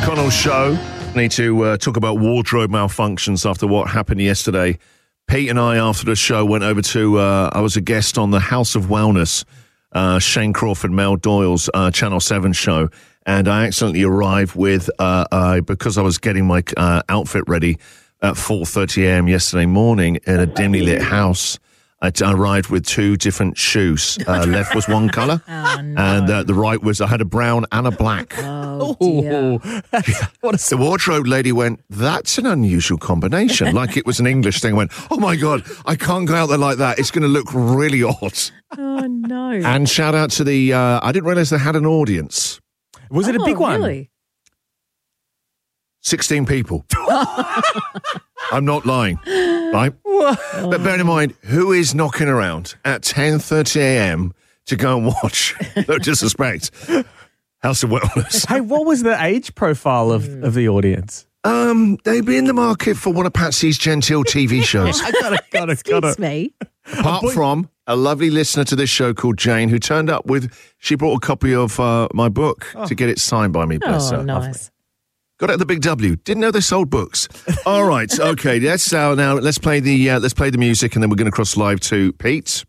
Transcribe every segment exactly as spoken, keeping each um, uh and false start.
Connell Show. Need to uh, talk about wardrobe malfunctions after what happened yesterday. Pete and I, after the show, went over to, uh, I was a guest on the House of Wellness, uh, Shane Crawford, Mel Doyle's uh, Channel seven show, and I accidentally arrived with, uh, uh, because I was getting my uh, outfit ready at four thirty a.m. yesterday morning in a dimly lit house. I, t- I arrived with two different shoes. Uh, left was one colour, oh, no. and uh, the right was, I had a brown and a black. Oh, dear. What a... The wardrobe lady went, that's an unusual combination. Like it was an English thing. I went, oh my God, I can't go out there like that. It's going to look really odd. Oh, no. And shout out to the, uh, I didn't realise they had an audience. Was it oh, a big one? Really? sixteen people. I'm not lying, right? Oh. But bear in mind, who is knocking around at ten thirty a.m. to go and watch, no disrespect, House of Wellness? Hey, what was the age profile of, of the audience? Um, they'd be in the market for one of Patsy's genteel T V shows. I got it, got it, got Excuse it. me. Apart from a lovely listener to this show called Jane, who turned up with, she brought a copy of uh, my book Oh. to get it signed by me, bless Oh, her. nice. Got it at the Big W. Didn't know they sold books. All right, okay. Let's uh, now let's play the uh, let's play the music, and then we're going to cross live to Pete.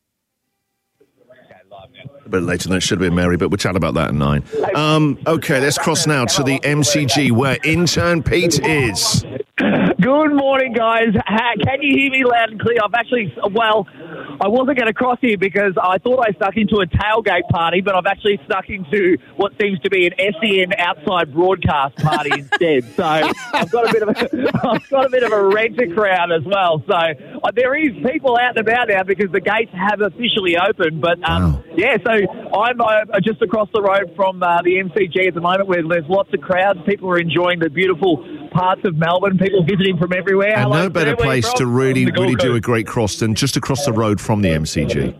A bit later than it should have been, Mary, but we'll chat about that at nine. Um, okay, let's cross now to the M C G, where intern Pete is. Good morning, guys. Ha- Can you hear me loud and clear? I've actually, well, I wasn't going to cross here because I thought I stuck into a tailgate party, but I've actually stuck into what seems to be an S E N outside broadcast party instead. So I've got a bit of a, I've got a bit of a renter crowd as well. So uh, there is people out and about now because the gates have officially opened. But um, Wow. yeah, so I'm uh, just across the road from uh, the M C G at the moment, where there's lots of crowds. People are enjoying the beautiful parts of Melbourne. People visiting from everywhere. And Hello, no better sir. Where you place from? to really, From the Gold really do a Coast. great cross than just across the road from the M C G.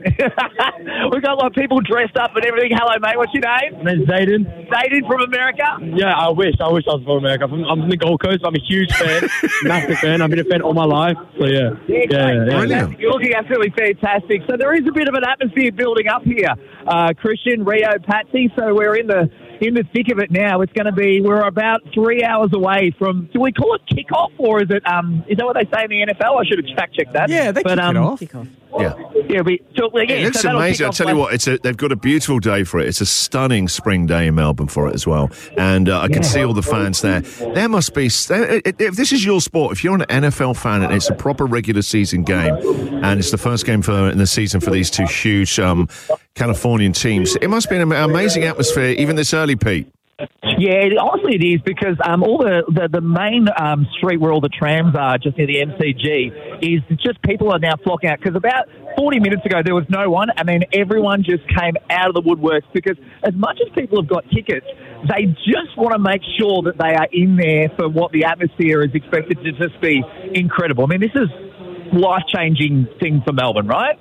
We've got a lot of people dressed up and everything. Hello, mate. What's your name? My name's Zayden. Zayden from America. Yeah, I wish. I wish I was from America. I'm from, I'm from the Gold Coast. I'm a huge fan, massive fan. I've been a fan all my life. So, yeah. Yeah, yeah, great. yeah, yeah. Brilliant. You're looking absolutely fantastic. So there is a bit of an atmosphere building up here. Uh, Christian, Rio, Patsy. So we're in the in the thick of it now. It's going to be, we're about three hours away from, do we call it kickoff, or is it, um, is that what they say in the N F L? I should have fact checked that. Yeah, they but, kick um, it off. Kick off. Yeah. Yeah, we, so, yeah, It looks so that'll amazing. kick I'll off tell you late- what, it's a, they've got a beautiful day for it. It's a stunning spring day in Melbourne for it as well. And uh, I can Yeah. see all the fans there. There must be, if this is your sport, if you're an N F L fan and it's a proper regular season game, and it's the first game for in the season for these two huge um, Californian teams, it must be an amazing atmosphere even this early, Pete. Yeah, it, honestly it is, because um, all the, the, the main um, street where all the trams are, just near the M C G, is just people are now flocking out, because about forty minutes ago there was no one, and then everyone just came out of the woodworks, because as much as people have got tickets, they just want to make sure that they are in there for what the atmosphere is expected to just be incredible. I mean, this is life-changing thing for Melbourne, right?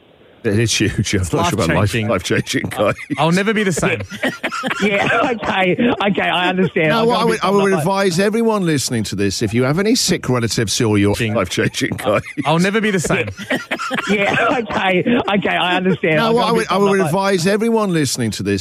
It is huge. I'm not sure about life, Life-changing. life-changing, guys. I'll never be the same. Yeah, okay, okay, I understand. No, I've what got I a would, bit I would something like- advise everyone listening to this, if you have any sick relatives or you're Ching. life-changing, guys. I'll never be the same. Yeah, okay, okay, I understand. No, I've what got I a would, bit I something would like- advise everyone listening to this,